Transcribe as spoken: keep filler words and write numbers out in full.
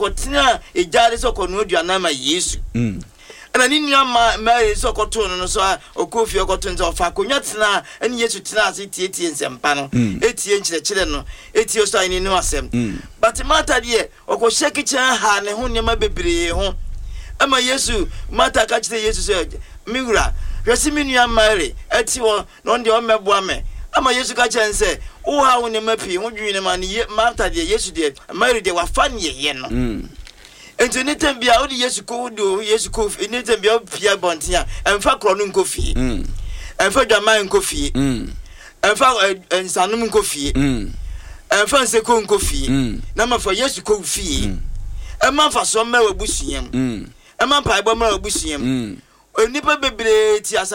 kotina e jare so kono aduana ma Yesu mm na ni nua ma Mary so koto no so okofi okoto nza ofa konwa tena ene Yesu tena ase tietie nsempa no etie nkyerɛkyerɛ no etie so ani no asɛm but Martha de okohye kitchen ha ne ho nyama bebree ho ama Yesu Martha ka kyerɛ Yesu so miwura hwese mi nua Mary eti wo no de o meboa me ama Yesu ka kyerɛ nse wo ha wo ne mapi ho dwine ma ne Martha de Yesu de Mary de wafa ne ye no enti ne tambia wo de Yesu ko do Yesu ko ne tambia pia bontia emfa kro no nkofie mm emfa dwama nkofie mm emfa ensanum nkofie mm emfa nseko nkofie na ma for Yesu ko fie emma fa so ma wabusuam mm emma pa ibo ma wabusuam onipa bebre ti